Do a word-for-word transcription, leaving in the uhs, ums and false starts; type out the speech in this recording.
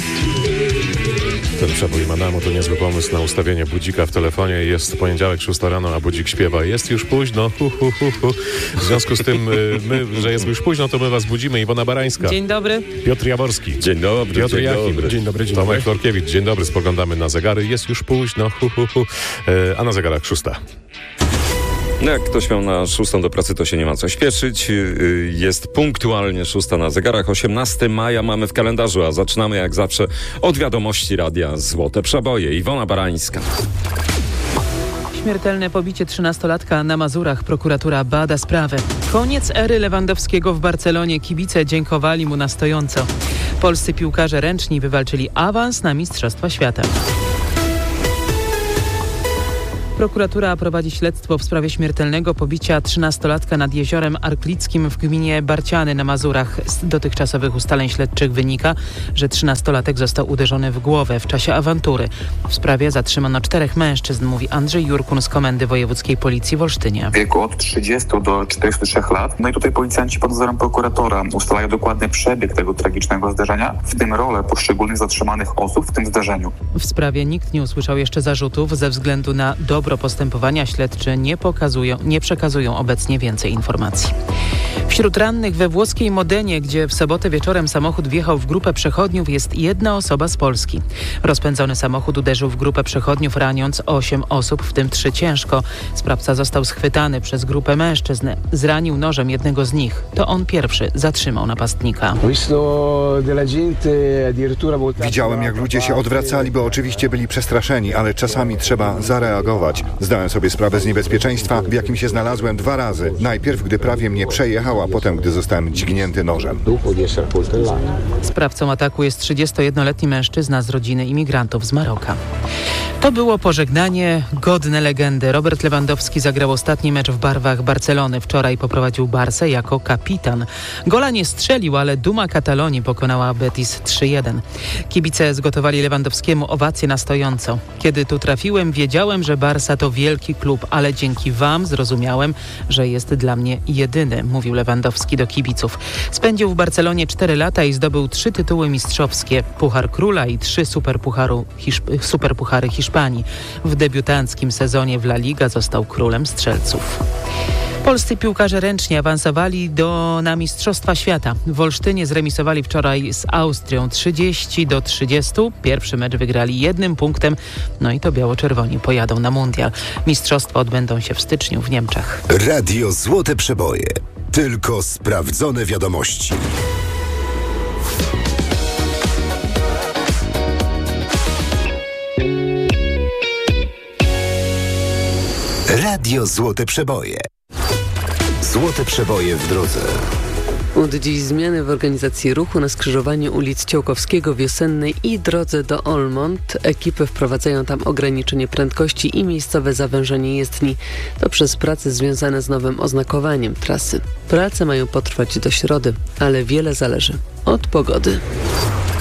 Ten przebój Madamu to niezły pomysł na ustawienie budzika w telefonie. Jest poniedziałek, szósta rano, a budzik śpiewa. Jest już późno. Hu, hu, hu, hu. W związku z tym, my, że jest już późno, to my was budzimy. Iwona Barańska. Dzień dobry. Piotr Jaworski. Dzień dobry. Piotr dzień Jachim. dobry. Dzień dobry. Dzień Tomek Florkiewicz. Dzień dobry. Spoglądamy na zegary. Jest już późno. Hu, hu, hu. A na zegarach szósta. No jak ktoś miał na szóstą do pracy, to się nie ma co śpieszyć. Jest punktualnie szósta na zegarach. osiemnastego maja mamy w kalendarzu, a zaczynamy jak zawsze od wiadomości radia Złote Przeboje. Iwona Barańska. Śmiertelne pobicie trzynastolatka na Mazurach. Prokuratura bada sprawę. Koniec ery Lewandowskiego w Barcelonie. Kibice dziękowali mu na stojąco. Polscy piłkarze ręczni wywalczyli awans na Mistrzostwa Świata. Prokuratura prowadzi śledztwo w sprawie śmiertelnego pobicia trzynastolatka nad jeziorem Arklickim w gminie Barciany na Mazurach. Z dotychczasowych ustaleń śledczych wynika, że trzynastolatek został uderzony w głowę w czasie awantury. W sprawie zatrzymano czterech mężczyzn, mówi Andrzej Jurkun z Komendy Wojewódzkiej Policji w Olsztynie. W wieku od trzydziestu do czterdziestu trzech lat. No i tutaj policjanci pod nadzorem prokuratora ustalają dokładny przebieg tego tragicznego zdarzenia, w tym rolę poszczególnych zatrzymanych osób w tym zdarzeniu. W sprawie nikt nie usłyszał jeszcze zarzutów. Ze względu na dobro postępowania śledczy nie pokazują, nie przekazują obecnie więcej informacji. Wśród rannych we włoskiej Modenie, gdzie w sobotę wieczorem samochód wjechał w grupę przechodniów, jest jedna osoba z Polski. Rozpędzony samochód uderzył w grupę przechodniów, raniąc osiem osób, w tym trzy ciężko. Sprawca został schwytany przez grupę mężczyzn. Zranił nożem jednego z nich. To on pierwszy zatrzymał napastnika. Widziałem, jak ludzie się odwracali, bo oczywiście byli przestraszeni, ale czasami trzeba zareagować. Zdałem sobie sprawę z niebezpieczeństwa, w jakim się znalazłem dwa razy. Najpierw, gdy prawie mnie przejechał, a potem, gdy zostałem dźgnięty nożem. Sprawcą ataku jest trzydziestojednoletni mężczyzna z rodziny imigrantów z Maroka. To było pożegnanie godne legendy. Robert Lewandowski zagrał ostatni mecz w barwach Barcelony. Wczoraj poprowadził Barsę jako kapitan. Gola nie strzelił, ale duma Katalonii pokonała Betis trzy jeden. Kibice zgotowali Lewandowskiemu owację na stojąco. Kiedy tu trafiłem, wiedziałem, że Barsa to wielki klub, ale dzięki wam zrozumiałem, że jest dla mnie jedyny, mówił Lewandowski do kibiców. Spędził w Barcelonie cztery lata i zdobył trzy tytuły mistrzowskie, Puchar Króla i trzy superpucharu, Hiszp- superpuchary Hiszpanii. W debiutanckim sezonie w La Liga został królem strzelców. Polscy piłkarze ręcznie awansowali do, na Mistrzostwa Świata. W Olsztynie zremisowali wczoraj z Austrią trzydzieści do trzydziestu. Pierwszy mecz wygrali jednym punktem, no i to biało-czerwoni pojadą na mundial. Mistrzostwa odbędą się w styczniu w Niemczech. Radio Złote Przeboje. Tylko sprawdzone wiadomości. Radio Złote Przeboje. Złote Przeboje w drodze. Od dziś zmiany w organizacji ruchu na skrzyżowaniu ulic Ciołkowskiego, Wiosennej i drodze do Olmont. Ekipy wprowadzają tam ograniczenie prędkości i miejscowe zawężenie jezdni. To przez prace związane z nowym oznakowaniem trasy. Prace mają potrwać do środy, ale wiele zależy od pogody.